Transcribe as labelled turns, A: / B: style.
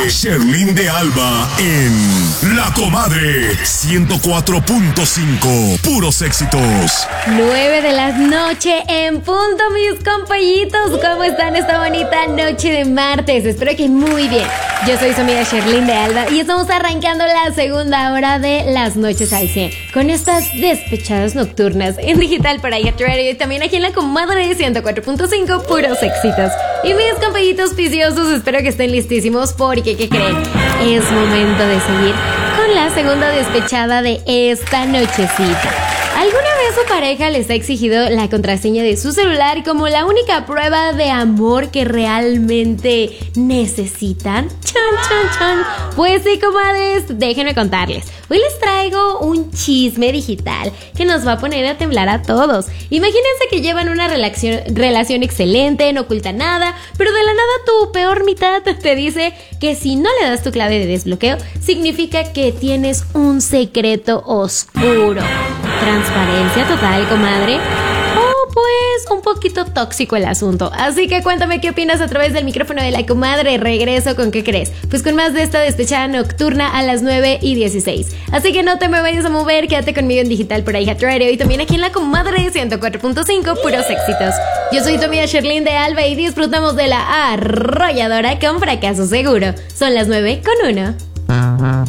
A: Sherlyn de Alba en La Comadre 104.5. Puros éxitos.
B: 9 de la noche en punto, mis compañitos. ¿Cómo están esta bonita noche de martes? Espero que muy bien. Yo soy su amiga Sherlyn de Alba y estamos arrancando la segunda hora de Las Noches al 100 con estas despechadas nocturnas en digital para iHeart Radio y también aquí en La Comadre de 104.5. Puros éxitos. Y mis compañitos viciosos, espero que estén listísimos porque, ¿qué creen? Es momento de seguir con la segunda despechada de esta nochecita. ¿Alguna vez su pareja les ha exigido la contraseña de su celular como la única prueba de amor que realmente necesitan? ¡Chan, chan, chan! Pues sí, comadres, déjenme contarles. Hoy les traigo un chisme digital que nos va a poner a temblar a todos. Imagínense que llevan una relación excelente, no oculta nada, pero de la nada tu peor mitad te dice que si no le das tu clave de desbloqueo, significa que tienes un secreto oscuro. Transparencia total, comadre. O pues un poquito tóxico el asunto. Así que cuéntame qué opinas a través del micrófono de La Comadre. Regreso con ¿qué crees? Pues con más de esta despechada nocturna a las 9:16. Así que no te me vayas a mover, quédate conmigo en digital por iHeart Radio y también aquí en La Comadre 104.5, puros éxitos. Yo soy tu amiga Sherlyn de Alba y disfrutamos de la arrolladora con fracaso seguro. Son las 9:01.